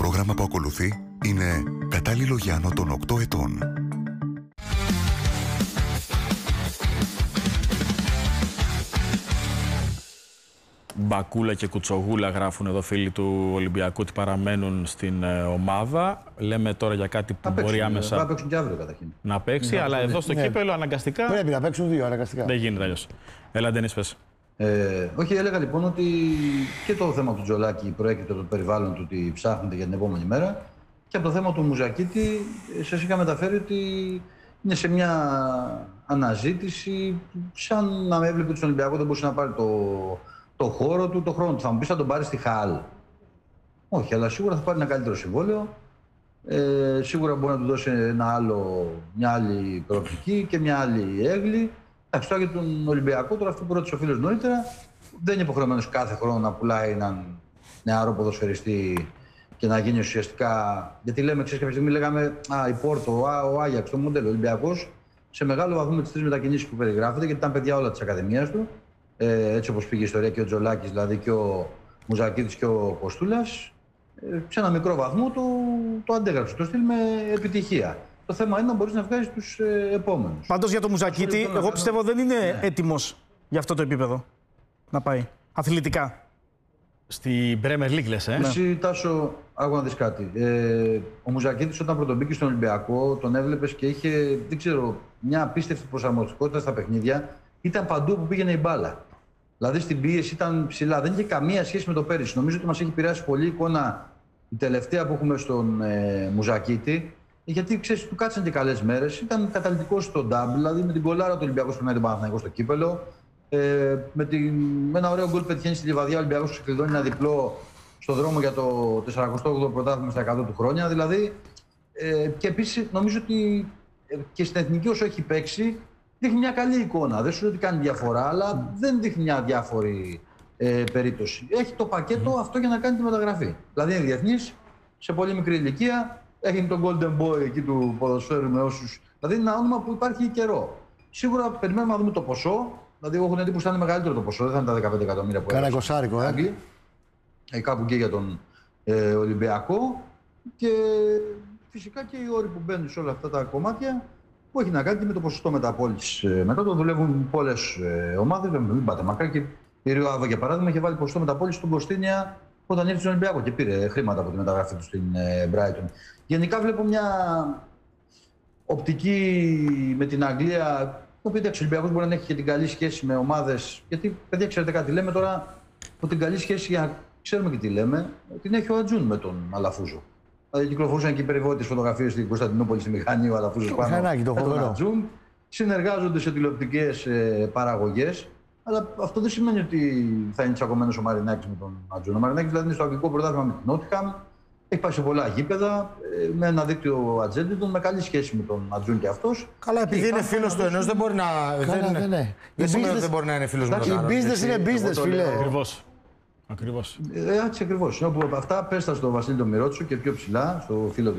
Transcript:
πρόγραμμα που ακολουθεί είναι κατάλληλο για άνω των 8 ετών. Μπακούλα και Κουτσογούλα γράφουν εδώ φίλοι του Ολυμπιακού ότι παραμένουν στην ομάδα. Λέμε τώρα για κάτι που μπορεί άμεσα να παίξουν και αύριο καταρχήν. Να παίξει, αλλά εδώ στο κύπελο αναγκαστικά. Πρέπει να παίξουν δύο αναγκαστικά. Δεν γίνεται αλλιώς. Έλα, Ντένις, πες. Όχι, έλεγα λοιπόν ότι και το θέμα του Τζολάκη προέρχεται από το περιβάλλον του ότι ψάχνεται για την επόμενη μέρα. Και από το θέμα του Μουζακίτη, σας είχα μεταφέρει ότι είναι σε μια αναζήτηση, σαν να με έβλεπε τον Ολυμπιακό δεν μπορούσε να πάρει το χώρο του, το χρόνο του. Θα μου πεις θα τον πάρει στη ΧΑΛ. Όχι, αλλά σίγουρα θα πάρει ένα καλύτερο συμβόλαιο. Σίγουρα μπορεί να του δώσει μια άλλη προοπτική και μια άλλη έγκλη. Εντάξει, τώρα για τον Ολυμπιακό, τώρα αυτό που ρώτησε ο φίλος νωρίτερα, δεν είναι υποχρεωμένος κάθε χρόνο να πουλάει έναν νεαρό ποδοσφαιριστή και να γίνει ουσιαστικά. Γιατί λέμε, ξέρεις, κάποια στιγμή λέγαμε η Πόρτο, ο Άγιαξ, το μοντέλο. Ο Ολυμπιακός σε μεγάλο βαθμό με τις τρεις μετακινήσεις που περιγράφεται, γιατί ήταν παιδιά όλα της ακαδημίας του, έτσι όπως πήγε η ιστορία και ο Τζολάκης, δηλαδή και ο Μουζακίτης και ο Κοστούλας, σε ένα μικρό βαθμό το αντέγραψε. Το στυλ με επιτυχία. Το θέμα είναι να μπορείς να βγάλεις τους επόμενους. Πάντως για το Μουζακίτη, εγώ πιστεύω δεν είναι έτοιμος για αυτό το επίπεδο να πάει αθλητικά. Στην Premier League λες, Εσύ, Τάσο, άκου να δεις κάτι. Ο Μουζακίτης όταν πρωτομπήκε στον Ολυμπιακό, τον έβλεπες και είχε, δεν ξέρω, μια απίστευτη προσαρμοστικότητα στα παιχνίδια. Ήταν παντού που πήγαινε η μπάλα. Δηλαδή στην πίεση ήταν ψηλά. Δεν είχε καμία σχέση με το πέρυσι. Νομίζω ότι μας έχει επηρεάσει πολύ η εικόνα η τελευταία που έχουμε στον Μουζακίτη. Γιατί ξέρεις, του κάτσαν και καλές μέρες. Ήταν καταλυτικός στο ντάμπλ, δηλαδή με την κολάρα του Ολυμπιακού περνάει τον Παναθηναϊκό στο κύπελο. Με ένα ωραίο γκολ πετυχαίνει στη Λιβαδιά. Ο Ολυμπιακός ξεκλειδώνει ένα διπλό στο δρόμο για το 48ο πρωτάθλημα στα 100 του χρόνια. Δηλαδή, και επίσης νομίζω ότι και στην εθνική όσο έχει παίξει, δείχνει μια καλή εικόνα. Δεν σου λέω ότι κάνει διαφορά, αλλά δεν δείχνει μια διάφορη περίπτωση. Έχει το πακέτο αυτό για να κάνει τη μεταγραφή. Δηλαδή είναι διεθνής, σε πολύ μικρή ηλικία. Έχει τον Golden Boy εκεί του ποδοσφαίρου με όσους. Δηλαδή είναι ένα όνομα που υπάρχει καιρό. Σίγουρα περιμένουμε να δούμε το ποσό. Δηλαδή, εγώ έχω την εντύπωση ότι θα είναι μεγαλύτερο το ποσό. Δεν θα είναι τα 15 εκατομμύρια που Κάνα κοσάρικο, κάπου και για τον Ολυμπιακό. Και φυσικά και οι όροι που μπαίνουν σε όλα αυτά τα κομμάτια που έχει να κάνει και με το ποσοστό μεταπώλησης. Μετά το δουλεύουν πολλές ομάδες. Μην πάτε μακριά. Και η Ριο Άβα, για παράδειγμα, είχε βάλει ποσοστό μεταπώλησης στον Κωστίνια όταν ήρθε στον Ολυμπιακό και πήρε χρήματα από τη μεταγραφή του στην Brighton. Γενικά βλέπω μια οπτική με την Αγγλία. Το οποίο ο Ολυμπιακός μπορεί να έχει και την καλή σχέση με ομάδες. Γιατί, παιδιά, ξέρετε κάτι, λέμε τώρα ότι την καλή σχέση, για να ξέρουμε και τι λέμε, την έχει ο Ατζούν με τον Αλαφούζο. Δηλαδή, κυκλοφορούσαν και οι περιβόητες φωτογραφίες στην Κωνσταντινούπολη στη μηχανή, ο Αλαφούζος πάνω με τον Ατζούν. Συνεργάζονται σε τηλεοπτικές παραγωγές. Αλλά αυτό δεν σημαίνει ότι θα είναι τσακωμένος ο Μαρινάκης με τον Ατζούν. Ο Μαρινάκης δηλαδή είναι στο αγγλικό πρωτάθλημα με την Νότιχαμ. Έχει πάει σε πολλά γήπεδα, με ένα δίκτυο ατζέντιτων, με καλή σχέση με τον Ατζούν και αυτός. Καλά, επειδή είναι φίλος του ενός, δεν μπορεί να. Δεν σημαίνει ότι δεν μπορεί να είναι φίλος του άλλου. Η business είναι business, φίλε. Ακριβώς. Έτσι ακριβώς. Αυτά πέστα στο Βασίλη τον Μυρότσο και πιο ψηλά, στο φίλο του.